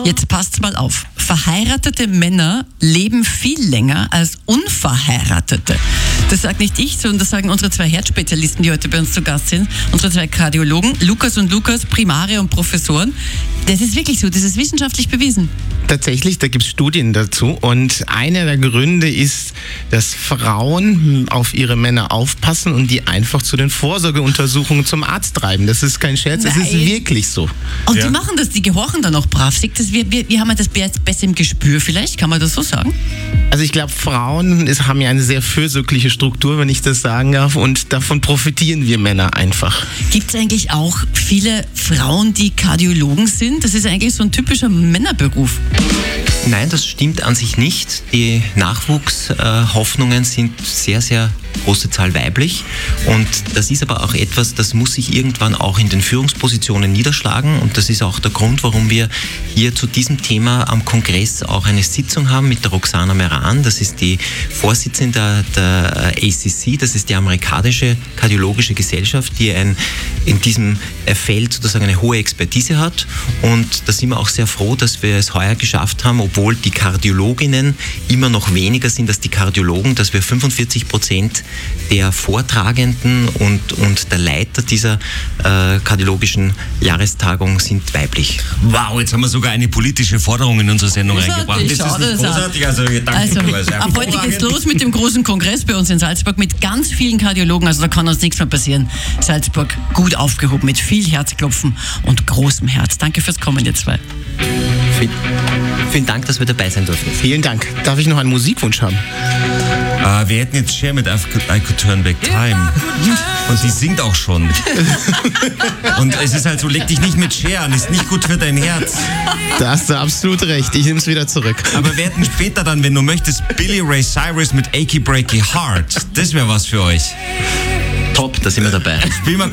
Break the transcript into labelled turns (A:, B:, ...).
A: Jetzt passt mal auf. Verheiratete Männer leben viel länger als unverheiratete. Das sagt nicht ich, sondern das sagen unsere zwei Herzspezialisten, die heute bei uns zu Gast sind. Unsere zwei Kardiologen, Lukas und Lukas, Primare und Professoren. Das ist wirklich so, das ist wissenschaftlich bewiesen.
B: Tatsächlich, da gibt es Studien dazu und einer der Gründe ist, dass Frauen auf ihre Männer aufpassen und die einfach zu den Vorsorgeuntersuchungen zum Arzt treiben. Das ist kein Scherz, es ist wirklich so.
A: Und die machen das, die gehorchen dann auch brav. Wir haben das besser im Gespür vielleicht, kann man das so sagen?
B: Also ich glaube, Frauen haben ja eine sehr fürsorgliche Struktur, wenn ich das sagen darf, und davon profitieren wir Männer einfach.
A: Gibt es eigentlich auch viele Frauen, die Kardiologen sind? Das ist eigentlich so ein typischer Männerberuf.
C: Nein, das stimmt an sich nicht. Die Nachwuchshoffnungen sind sehr, sehr große Zahl weiblich. Und das ist aber auch etwas, das muss sich irgendwann auch in den Führungspositionen niederschlagen. Und das ist auch der Grund, warum wir hier zu diesem Thema am Kongress auch eine Sitzung haben mit der Roxana Meran. Das ist die Vorsitzende der ACC, das ist die amerikanische kardiologische Gesellschaft, die in diesem Feld sozusagen eine hohe Expertise hat. Und da sind wir auch sehr froh, dass wir es heuer geschafft haben, obwohl die Kardiologinnen immer noch weniger sind als die Kardiologen, dass wir 45% der Vortragenden und der Leiter dieser kardiologischen Jahrestagung sind weiblich.
D: Wow, jetzt haben wir sogar eine politische Forderung in unsere Sendung eingebracht.
A: Das ist nicht großartig? Also ab heute geht's los mit dem großen Kongress bei uns in Salzburg mit ganz vielen Kardiologen, also da kann uns nichts mehr passieren. Salzburg gut aufgehoben mit viel Herzklopfen und großem Herz. Danke fürs Kommen, ihr zwei.
C: Vielen Dank, dass wir dabei sein dürfen.
B: Vielen Dank. Darf ich noch einen Musikwunsch haben?
D: Wir hätten jetzt Cher mit I Could Turn Back Time. Und sie singt auch schon. Und es ist halt so, leg dich nicht mit Cher an, ist nicht gut für dein Herz.
B: Da hast du absolut recht, ich nehme es wieder zurück.
D: Aber wir hätten später dann, wenn du möchtest, Billy Ray Cyrus mit Achy Breaky Heart. Das wäre was für euch.
C: Top, da sind wir dabei.
D: Spielen wir